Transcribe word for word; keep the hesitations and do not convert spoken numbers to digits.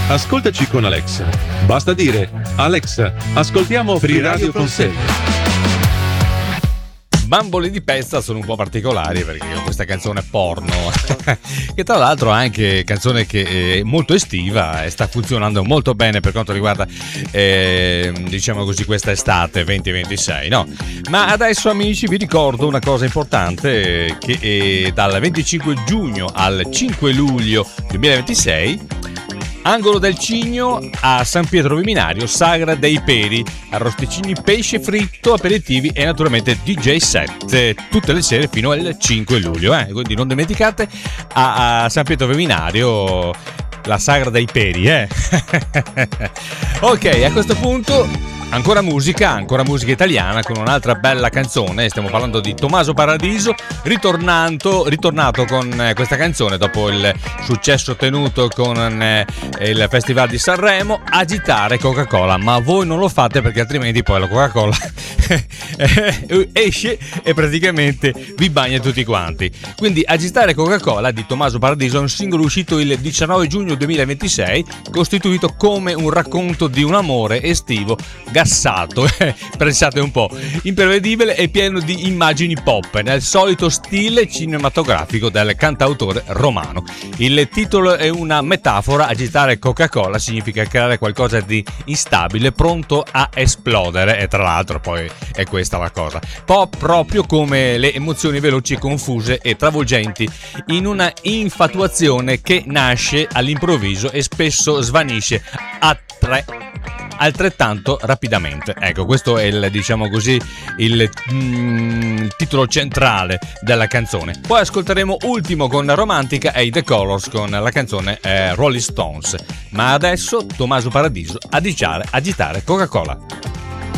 Ascoltaci con Alexa. Basta dire: Alexa, ascoltiamo Free Radio Consegna. Bamboli di pezza sono un po' particolari perché questa canzone porno che tra l'altro è anche canzone che è molto estiva e sta funzionando molto bene per quanto riguarda eh, diciamo così questa estate venti ventisei, no? Ma adesso, amici, vi ricordo una cosa importante, che è dal venticinque giugno al cinque luglio duemilaventisei Angolo del Cigno a San Pietro Viminario, Sagra dei Peri, arrosticini, pesce fritto, aperitivi e naturalmente D J set tutte le sere fino al cinque luglio, eh? Quindi non dimenticate a, a San Pietro Viminario la Sagra dei Peri, eh? Ok, a questo punto ancora musica, ancora musica italiana con un'altra bella canzone. Stiamo parlando di Tommaso Paradiso, ritornato, ritornato con questa canzone dopo il successo ottenuto con il Festival di Sanremo, Agitare Coca-Cola. Ma voi non lo fate perché altrimenti poi la Coca-Cola esce e praticamente vi bagna tutti quanti. Quindi Agitare Coca-Cola di Tommaso Paradiso è un singolo uscito il diciannove giugno duemilaventisei, costituito come un racconto di un amore estivo gassato, pensate un po', imprevedibile e pieno di immagini pop nel solito stile cinematografico del cantautore romano. Il titolo è una metafora: agitare Coca-Cola significa creare qualcosa di instabile pronto a esplodere, e tra l'altro poi è questa la cosa, pop proprio come le emozioni veloci e confuse e travolgenti in una infatuazione che nasce all'improvviso e spesso svanisce a tre altrettanto rapidamente. Ecco, questo è il, diciamo così, il, mm, il titolo centrale della canzone. Poi ascolteremo ultimo con Romantica e i The Colors con la canzone eh, Rolling Stones. Ma adesso Tommaso Paradiso, agitare, agitare Coca-Cola.